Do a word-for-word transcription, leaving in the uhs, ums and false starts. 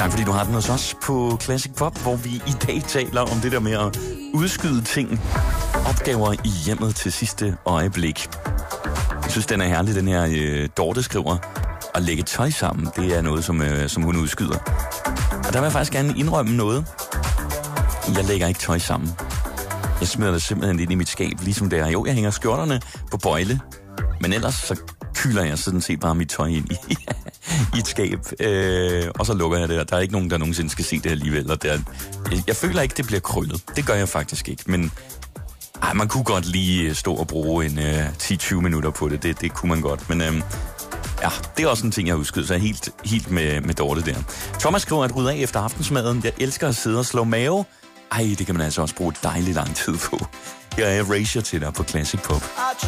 Tak fordi du har den hos os på Classic Pop, hvor vi i dag taler om det der med at udskyde ting, opgaver i hjemmet til sidste øjeblik. Jeg synes, den er herlig, den her øh, Dorte skriver, at lægge tøj sammen, det er noget, som, øh, som hun udskyder. Og der vil jeg faktisk gerne indrømme noget. Jeg lægger ikke tøj sammen. Jeg smider det simpelthen ind i mit skab, ligesom det er. Jo, jeg hænger skjorterne på bøjle, men ellers så kyler jeg sådan set bare mit tøj ind i, i et skab, øh, og så lukker jeg det. Der er ikke nogen, der nogensinde skal se det alligevel. Og det er, jeg, jeg føler ikke, det bliver krøllet. Det gør jeg faktisk ikke, men ej, man kunne godt lige stå og bruge en øh, ti til tyve minutter på det. Det, det kunne man godt, men øh, ja, det er også en ting, jeg husker, så jeg er helt, helt med, med Dorte der. Thomas skriver, at rydde af efter aftensmaden. Jeg elsker at sidde og slå mave. Ej, det kan man altså også bruge dejligt lang tid på. Jeg er Erasure til dig på Classic Pop.